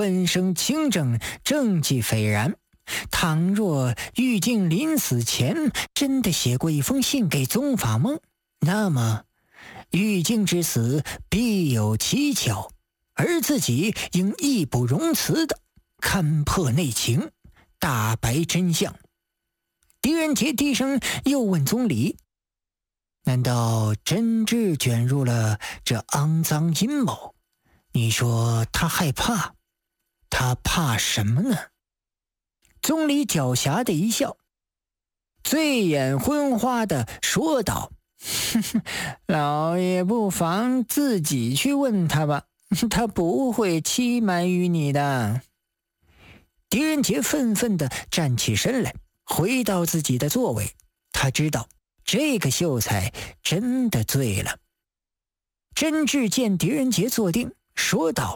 浑身清正，正气斐然。倘若玉净临死前真的写过一封信给宗法梦，那么玉净之死必有蹊跷，而自己应义不容辞地勘破内情，大白真相。狄仁杰低声又问宗理，难道真挚卷入了这肮脏阴谋？你说他害怕，他怕什么呢？宗理狡黠的一笑，醉眼昏花地说道，老爷不妨自己去问他吧，他不会欺瞒于你的。狄仁杰愤愤地站起身来，回到自己的座位。他知道这个秀才真的醉了。真挚见狄仁杰坐定，说道，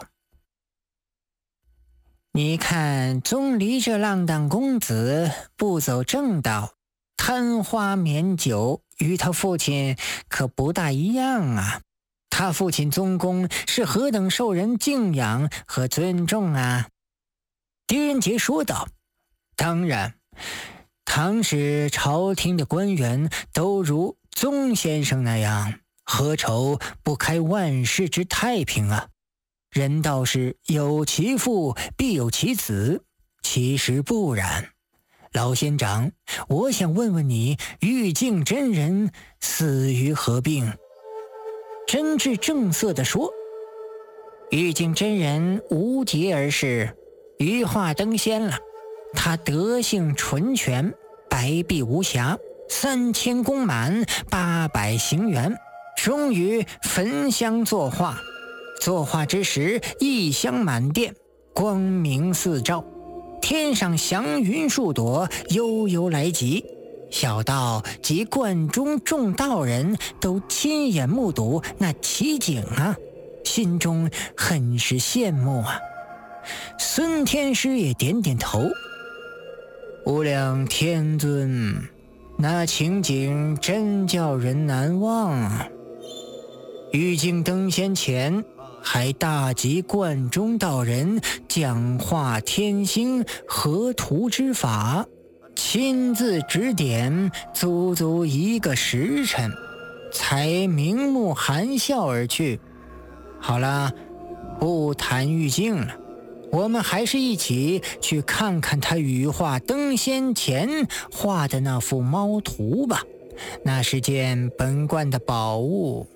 你看宗离这浪荡公子不走正道，贪花免酒，与他父亲可不大一样啊。他父亲宗公是何等受人敬仰和尊重啊。狄仁杰说道，当然，倘使朝廷的官员都如宗先生那样，何愁不开万世之太平啊？人道是有其父必有其子，其实不然。老仙长，我想问问你，玉净真人死于何病？真挚正色地说，玉净真人无疾而逝，羽化登仙了。他德性纯全，白璧无瑕，3000宫满，800行辕，终于焚香作画。作画之时，异香满殿，光明四照，天上祥云数朵，悠悠来急。小道及观中众道人都亲眼目睹那奇景啊，心中很是羡慕啊。孙天师也点点头，无量天尊，那情景真叫人难忘啊。玉净登仙前，还大集观中道人讲化天星合图之法，亲自指点，足足1个时辰，才明目含笑而去。好了，不谈玉净了，我们还是一起去看看他羽化登仙前画的那幅猫图吧，那是件本观的宝物。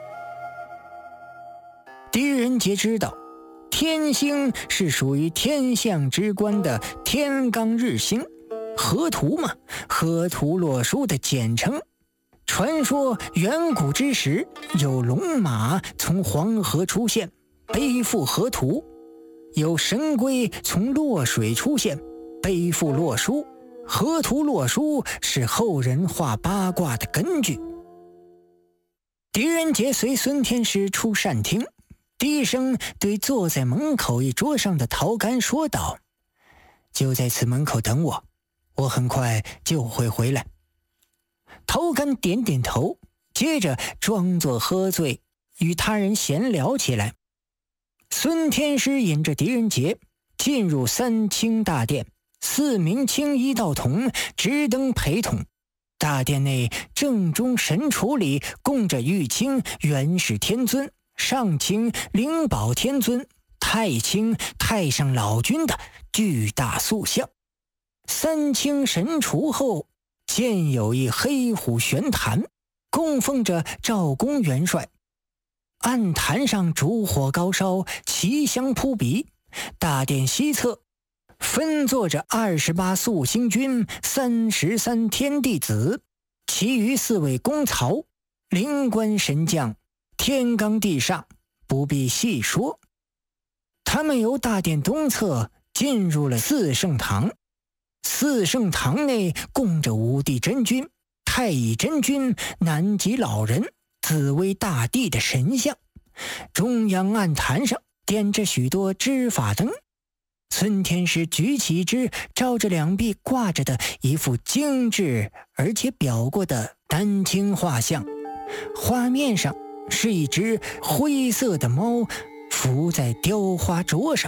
狄仁杰知道，天星是属于天象之官的天罡日星，河图嘛，河图洛书的简称。传说远古之时，有龙马从黄河出现，背负河图；有神龟从洛水出现，背负洛书。河图洛书是后人画八卦的根据。狄仁杰随孙天师出膳厅，低声对坐在门口一桌上的陶干说道，就在此门口等我，我很快就会回来。陶干点点头，接着装作喝醉，与他人闲聊起来。孙天师引着狄仁杰进入三清大殿，4名青衣道童直登陪同。大殿内正中神橱里供着玉清元始天尊、上清灵宝天尊、太清太上老君的巨大塑像。三清神厨后建有一黑虎玄坛，供奉着赵公元帅。案坛上烛火高烧，奇香扑鼻。大殿西侧分坐着28宿星君、33天地子，其余4位公曹、灵官神将、天罡地煞，不必细说。他们由大殿东侧进入了四圣堂。四圣堂内供着五帝真君、太乙真君、南极老人、紫薇大帝的神像。中央案坛上点着许多支法灯。孙天师举起一只照着两臂挂着的一幅精致而且裱过的丹青画像，画面上是一只灰色的猫伏在雕花桌上，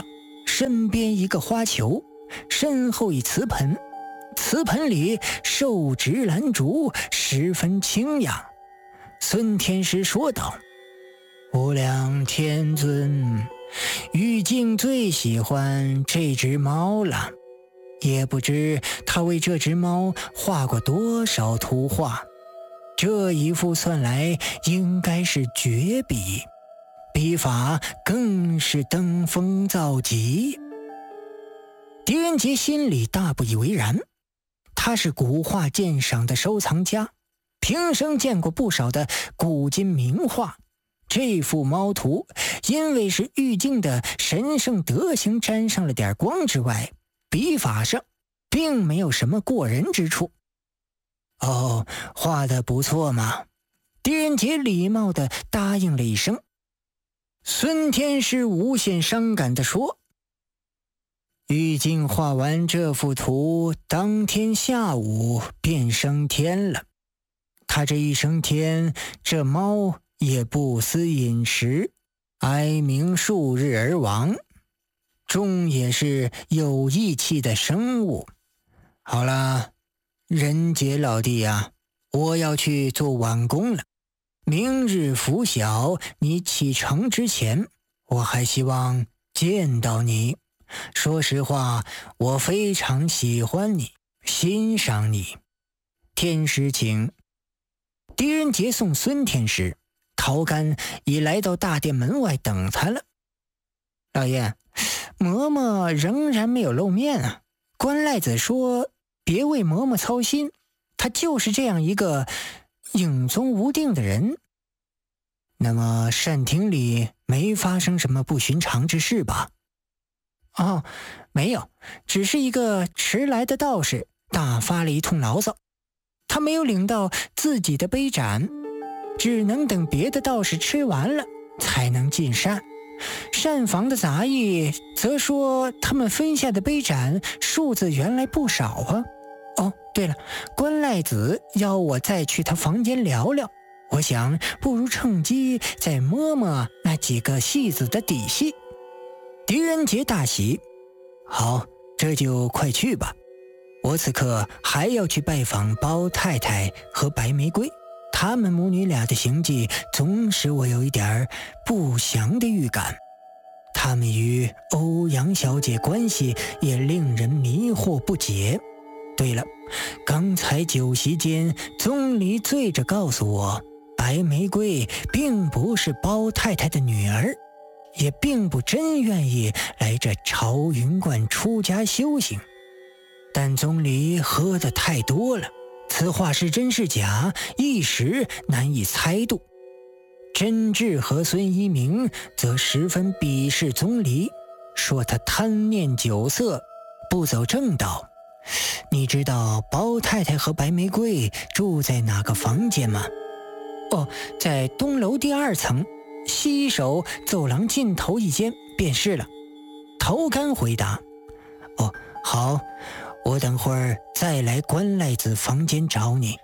身边一个花球，身后一瓷盆，瓷盆里手执兰烛，十分清雅。孙天师说道：无量天尊，玉净最喜欢这只猫了，也不知他为这只猫画过多少图画，这一幅算来应该是绝笔，笔法更是登峰造极。狄仁杰心里大不以为然，他是古画鉴赏的收藏家，平生见过不少的古今名画。这幅猫图因为是玉净的神圣德行沾上了点光之外，笔法上并没有什么过人之处。哦，画得不错嘛。狄仁杰礼貌地答应了一声。孙天师无限伤感地说：玉净画完这幅图，当天下午便升天了。他这一升天，这猫也不思饮食，哀鸣数日而亡，终也是有义气的生物。好了，仁杰老弟呀，我要去做晚工了。明日拂晓，你启程之前，我还希望见到你。说实话，我非常喜欢你，欣赏你。天师请。狄仁杰送孙天师，陶干已来到大殿门外等他了。老爷，嬷嬷仍然没有露面啊。关赖子说别为嬷嬷操心，他就是这样一个影踪无定的人。那么善庭里没发生什么不寻常之事吧？哦，没有，只是一个迟来的道士大发了一通牢骚，他没有领到自己的杯盏，只能等别的道士吃完了才能进膳。膳房的杂役则说他们分下的杯盏数字原来不少啊。哦，对了，关赖子要我再去他房间聊聊，我想不如趁机再摸摸那几个戏子的底细。狄仁杰大喜，好，这就快去吧。我此刻还要去拜访包太太和白玫瑰，她们母女俩的行迹总使我有一点不祥的预感。她们与欧阳小姐关系也令人迷惑不解。对了，刚才酒席间，宗离醉着告诉我，白玫瑰并不是包太太的女儿，也并不真愿意来这朝云观出家修行。但宗离喝得太多了，此话是真是假，一时难以猜度。甄志和孙一鸣则十分鄙视宗离，说他贪念酒色，不走正道。你知道包太太和白玫瑰住在哪个房间吗？哦，在东楼第2层，西首走廊尽头一间便是了。陶干回答。哦，好，我等会儿再来关赖子房间找你。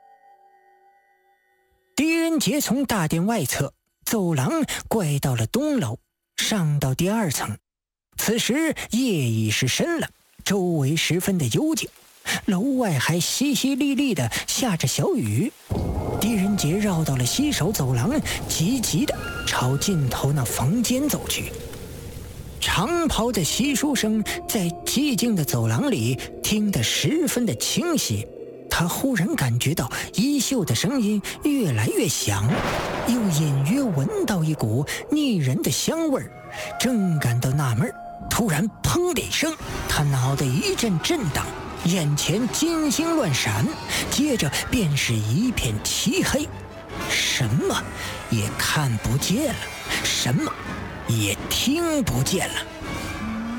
狄仁杰从大殿外侧走廊拐到了东楼，上到第2层。此时夜已是深了，周围十分的幽静，楼外还淅淅沥沥的下着小雨。狄仁杰绕到了西首走廊，急急地朝尽头那房间走去。长袍的习书声在寂静的走廊里听得十分的清晰。他忽然感觉到衣袖的声音越来越响，又隐约闻到一股腻人的香味儿。正感到纳闷，突然砰的一声，他脑袋一阵震荡，眼前金星乱闪，接着便是一片漆黑，什么也看不见了，什么也听不见了。